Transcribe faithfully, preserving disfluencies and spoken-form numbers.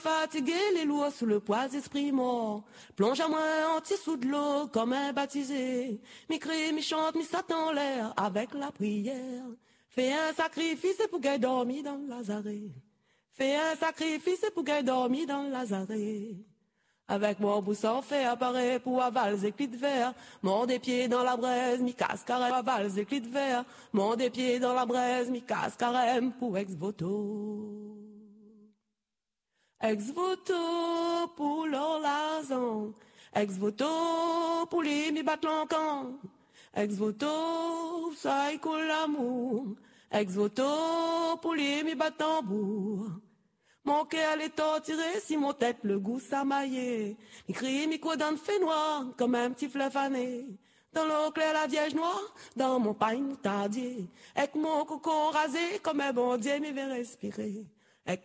Fatigué, les lourds sous le poids d'esprit mort. Plonge à moi en sous de l'eau comme un baptisé. Mi crie, mi chante, mi saute en l'air avec la prière. Fais un sacrifice pour qu'elle dormi dans le lazaret. Fais un sacrifice pour qu'elle dormi dans le lazaret. Avec mon bousson fait apparaître pour aval et clés de verre. Mon des pieds dans la braise, mi casse carême, aval et clés de verre. Mon des pieds dans la braise, mi casse carême pour ex-voto. Ex-voto pour l'orlazon, ex-voto pour les mi battre l'encan, ex-voto ça y coule l'amour, ex-voto pour les mi battre tambour. Mon cœur est torturé si mon tête le goût s'amaillé, mi crie mi quoi dans le fait noir comme un petit fleuve fané. Dans l'eau claire la vierge noire, dans mon pain moutardier, avec mon cocon rasé comme un bon Dieu mi veut respirer.